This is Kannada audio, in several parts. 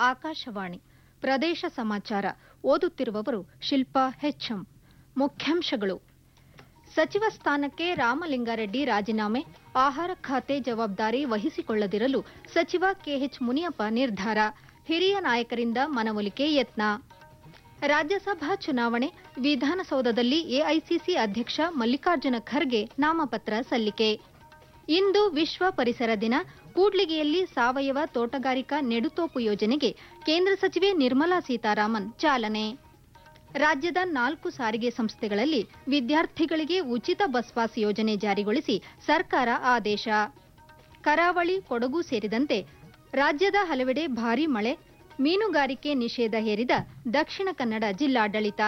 ಆಕಾಶವಾಣಿ ಪ್ರದೇಶ ಸಮಾಚಾರ ಓದುತ್ತಿರುವವರು ಶಿಲ್ಪಾ ಹೆಚ್ಎಂ. ಮುಖ್ಯಾಂಶಗಳು. ಸಚಿವ ಸ್ಥಾನಕ್ಕೆ ರಾಮಲಿಂಗಾರೆಡ್ಡಿ ರಾಜೀನಾಮೆ, ಆಹಾರ ಖಾತೆ ಜವಾಬ್ದಾರಿ ವಹಿಸಿಕೊಳ್ಳದಿರಲು ಸಚಿವ ಕೆಎಚ್ ಮುನಿಯಪ್ಪ ನಿರ್ಧಾರ, ಹಿರಿಯ ನಾಯಕರಿಂದ ಮನವೊಲಿಕೆ ಯತ್ನ. ರಾಜ್ಯಸಭಾ ಚುನಾವಣೆ, ವಿಧಾನಸೌಧದಲ್ಲಿ ಎಐಸಿಸಿ ಅಧ್ಯಕ್ಷ ಮಲ್ಲಿಕಾರ್ಜುನ ಖರ್ಗೆ ನಾಮಪತ್ರ ಸಲ್ಲಿಕೆ. ಇಂದು ವಿಶ್ವ ಪರಿಸರ ದಿನ. ಕೂಡ್ಲಿಗಿಯಲ್ಲಿ ಸಾವಯವ ತೋಟಗಾರಿಕಾ ನೆಡುತೋಪು ಯೋಜನೆಗೆ ಕೇಂದ್ರ ಸಚಿವೆ ನಿರ್ಮಲಾ ಸೀತಾರಾಮನ್ ಚಾಲನೆ. ರಾಜ್ಯದ 4 ಸಾರಿಗೆ ಸಂಸ್ಥೆಗಳಲ್ಲಿ ವಿದ್ಯಾರ್ಥಿಗಳಿಗೆ ಉಚಿತ ಬಸ್ ಪಾಸ್ ಯೋಜನೆ ಜಾರಿಗೊಳಿಸಿ ಸರ್ಕಾರ ಆದೇಶ. ಕರಾವಳಿ, ಕೊಡಗು ಸೇರಿದಂತೆ ರಾಜ್ಯದ ಹಲವೆಡೆ ಭಾರೀ ಮಳೆ, ಮೀನುಗಾರಿಕೆ ನಿಷೇಧ ಹೇರಿದ ದಕ್ಷಿಣ ಕನ್ನಡ ಜಿಲ್ಲಾಡಳಿತ.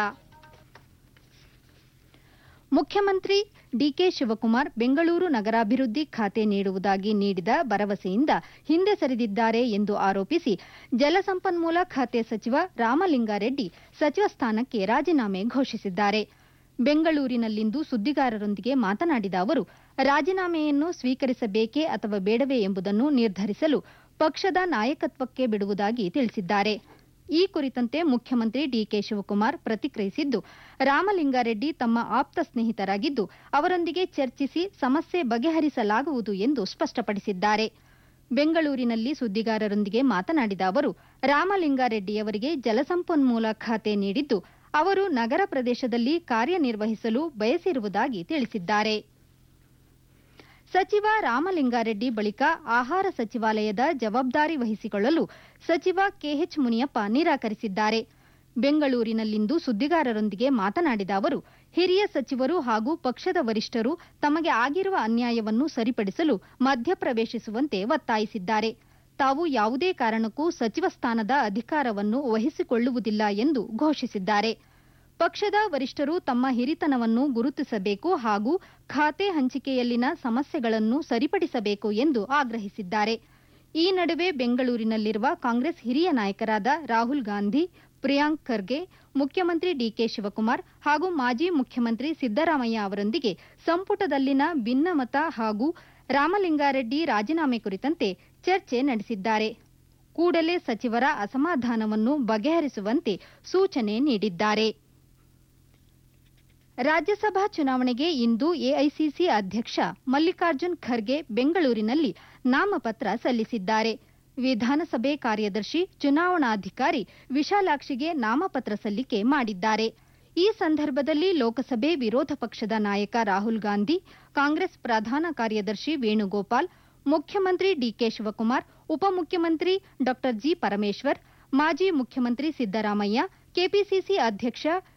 ಮುಖ್ಯಮಂತ್ರಿ ಡಿಕೆ ಶಿವಕುಮಾರ್ ಬೆಂಗಳೂರು ನಗರಾಭಿವೃದ್ಧಿ ಖಾತೆ ನೀಡುವುದಾಗಿ ನೀಡಿದ ಭರವಸೆಯಿಂದ ಹಿಂದೆ ಸರಿದಿದ್ದಾರೆ ಎಂದು ಆರೋಪಿಸಿ ಜಲಸಂಪನ್ಮೂಲ ಖಾತೆ ಸಚಿವ ರಾಮಲಿಂಗಾರೆಡ್ಡಿ ಸಚಿವ ಸ್ಥಾನಕ್ಕೆ ರಾಜೀನಾಮೆ ಘೋಷಿಸಿದ್ದಾರೆ. ಬೆಂಗಳೂರಿನಲ್ಲಿಂದು ಸುದ್ದಿಗಾರರೊಂದಿಗೆ ಮಾತನಾಡಿದ ಅವರು, ರಾಜೀನಾಮೆಯನ್ನು ಸ್ವೀಕರಿಸಬೇಕೇ ಅಥವಾ ಬೇಡವೇ ಎಂಬುದನ್ನು ನಿರ್ಧರಿಸಲು ಪಕ್ಷದ ನಾಯಕತ್ವಕ್ಕೆ ಬಿಡುವುದಾಗಿ ತಿಳಿಸಿದ್ದಾರೆ. ಈ ಕುರಿತಂತೆ ಮುಖ್ಯಮಂತ್ರಿ ಡಿಕೆ ಶಿವಕುಮಾರ್ ಪ್ರತಿಕ್ರಿಯಿಸಿದ್ದು, ರಾಮಲಿಂಗಾರೆಡ್ಡಿ ತಮ್ಮ ಆಪ್ತ ಸ್ನೇಹಿತರಾಗಿದ್ದು ಅವರೊಂದಿಗೆ ಚರ್ಚಿಸಿ ಸಮಸ್ಯೆ ಬಗೆಹರಿಸಲಾಗುವುದು ಎಂದು ಸ್ಪಷ್ಟಪಡಿಸಿದ್ದಾರೆ. ಬೆಂಗಳೂರಿನಲ್ಲಿ ಸುದ್ದಿಗಾರರೊಂದಿಗೆ ಮಾತನಾಡಿದ ಅವರು, ರಾಮಲಿಂಗಾರೆಡ್ಡಿಯವರಿಗೆ ಜಲಸಂಪನ್ಮೂಲ ಖಾತೆ ನೀಡಿದ್ದು ಅವರು ನಗರ ಪ್ರದೇಶದಲ್ಲಿ ಕಾರ್ಯನಿರ್ವಹಿಸಲು ಬಯಸಿರುವುದಾಗಿ ತಿಳಿಸಿದ್ದಾರೆ. ಸಚಿವ ರಾಮಲಿಂಗಾರೆಡ್ಡಿ ಬಳಿಕ ಆಹಾರ ಸಚಿವಾಲಯದ ಜವಾಬ್ದಾರಿ ವಹಿಸಿಕೊಳ್ಳಲು ಸಚಿವ ಕೆಎಚ್ ಮುನಿಯಪ್ಪ ನಿರಾಕರಿಸಿದ್ದಾರೆ. ಬೆಂಗಳೂರಿನಲ್ಲಿಂದು ಸುದ್ದಿಗಾರರೊಂದಿಗೆ ಮಾತನಾಡಿದ ಅವರು, ಹಿರಿಯ ಸಚಿವರು ಹಾಗೂ ಪಕ್ಷದ ವರಿಷ್ಠರು ತಮಗೆ ಆಗಿರುವ ಅನ್ಯಾಯವನ್ನು ಸರಿಪಡಿಸಲು ಮಧ್ಯಪ್ರವೇಶಿಸುವಂತೆ ಒತ್ತಾಯಿಸಿದ್ದಾರೆ. ತಾವು ಯಾವುದೇ ಕಾರಣಕ್ಕೂ ಸಚಿವ ಸ್ಥಾನದ ಅಧಿಕಾರವನ್ನು ವಹಿಸಿಕೊಳ್ಳುವುದಿಲ್ಲ ಎಂದು ಘೋಷಿಸಿದ್ದಾರೆ. ಪಕ್ಷದ ವರಿಷ್ಠರು ತಮ್ಮ ಹಿರಿತನವನ್ನು ಗುರುತಿಸಬೇಕು ಹಾಗೂ ಖಾತೆ ಹಂಚಿಕೆಯಲ್ಲಿನ ಸಮಸ್ಯೆಗಳನ್ನು ಸರಿಪಡಿಸಬೇಕು ಎಂದು ಆಗ್ರಹಿಸಿದ್ದಾರೆ. ಈ ನಡುವೆ ಬೆಂಗಳೂರಿನಲ್ಲಿರುವ ಕಾಂಗ್ರೆಸ್ ಹಿರಿಯ ನಾಯಕರಾದ ರಾಹುಲ್ ಗಾಂಧಿ, ಪ್ರಿಯಾಂಕ್ ಖರ್ಗೆ, ಮುಖ್ಯಮಂತ್ರಿ ಡಿಕೆ ಶಿವಕುಮಾರ್ ಹಾಗೂ ಮಾಜಿ ಮುಖ್ಯಮಂತ್ರಿ ಸಿದ್ದರಾಮಯ್ಯ ಅವರೊಂದಿಗೆ ಸಂಪುಟದಲ್ಲಿನ ಭಿನ್ನಮತ ಹಾಗೂ ರಾಮಲಿಂಗಾರೆಡ್ಡಿ ರಾಜೀನಾಮೆ ಕುರಿತಂತೆ ಚರ್ಚೆ ನಡೆಸಿದ್ದಾರೆ. ಕೂಡಲೇ ಸಚಿವರ ಅಸಮಾಧಾನವನ್ನು ಬಗೆಹರಿಸುವಂತೆ ಸೂಚನೆ ನೀಡಿದ್ದಾರೆ. ರಾಜ್ಯಸಭಾ ಚುನಾವಣೆಗೆ ಇಂದು ಎಐಸಿಸಿ ಅಧ್ಯಕ್ಷ ಮಲ್ಲಿಕಾರ್ಜುನ್ ಖರ್ಗೆ ಬೆಂಗಳೂರಿನಲ್ಲಿ ನಾಮಪತ್ರ ಸಲ್ಲಿಸಿದ್ದಾರೆ. ವಿಧಾನಸಭೆ ಕಾರ್ಯದರ್ಶಿ, ಚುನಾವಣಾಧಿಕಾರಿ ವಿಶಾಲಾಕ್ಷಿಗೆ ನಾಮಪತ್ರ ಸಲ್ಲಿಕೆ ಮಾಡಿದ್ದಾರೆ. ಈ ಸಂದರ್ಭದಲ್ಲಿ ಲೋಕಸಭೆ ವಿರೋಧ ಪಕ್ಷದ ನಾಯಕ ರಾಹುಲ್ ಗಾಂಧಿ, ಕಾಂಗ್ರೆಸ್ ಪ್ರಧಾನ ಕಾರ್ಯದರ್ಶಿ ವೇಣುಗೋಪಾಲ್, ಮುಖ್ಯಮಂತ್ರಿ ಡಿಕೆ ಶಿವಕುಮಾರ್, ಉಪಮುಖ್ಯಮಂತ್ರಿ ಡಾ ಜಿ ಪರಮೇಶ್ವರ್, ಮಾಜಿ ಮುಖ್ಯಮಂತ್ರಿ ಸಿದ್ದರಾಮಯ್ಯ, ಕೆಪಿಸಿಸಿ ಅಧ್ಯಕ್ಷ